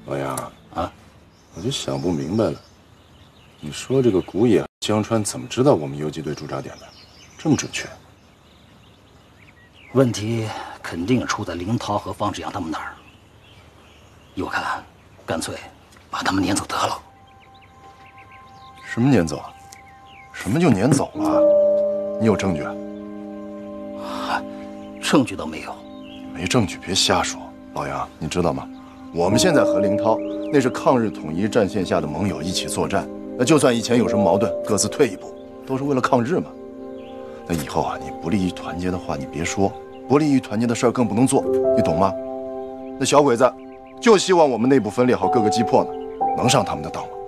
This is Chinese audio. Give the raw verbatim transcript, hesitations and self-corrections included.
老杨啊， 我就想不明白了，你说这个古野江川怎么知道我们游击队驻扎点的，这么准确？ 问题肯定出在林涛和方志阳他们那儿。依我看，干脆把他们撵走得了。 什么撵走？什么就撵走了？你有证据？ 嗨，证据都没有。 没证据别瞎说。老杨，你知道吗？我们现在和林涛那是抗日统一战线下的盟友，一起作战。那就算以前有什么矛盾，各自退一步，都是为了抗日嘛。那以后啊，你不利于团结的话，你别说；不利于团结的事儿更不能做，你懂吗？那小鬼子就希望我们内部分裂好，各个击破呢，能上他们的当吗？